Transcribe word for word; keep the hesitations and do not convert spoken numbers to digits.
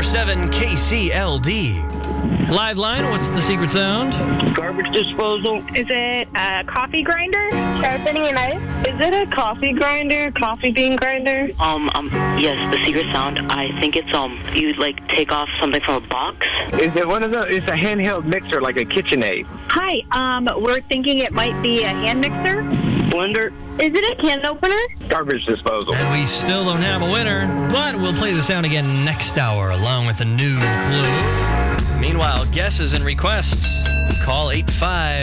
seven K C L D. Live line, what's the secret sound? Garbage disposal. Is it a coffee grinder? Sharpening a knife. Is it a coffee grinder? Coffee bean grinder? Um, um, yes, the secret sound, I think it's, um, you, like, take off something from a box. Is it one of the, it's a handheld mixer like a KitchenAid. Hi, um, we're thinking it might be a hand mixer. Blender. Is it a can opener? Garbage disposal. And we still don't have a winner, but we'll play the sound again next hour along with a new clue. Meanwhile, guesses and requests, call eight five